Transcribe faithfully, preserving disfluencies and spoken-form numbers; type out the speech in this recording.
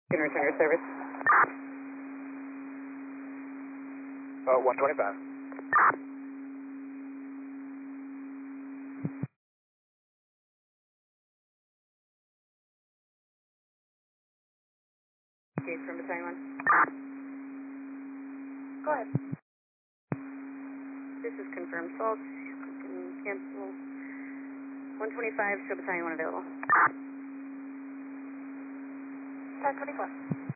Can return your service. Uh, one twenty-five. Case from Battalion one. Go ahead. This is confirmed false. You can cancel. one twenty-five, show Battalion one available. ten twenty-four.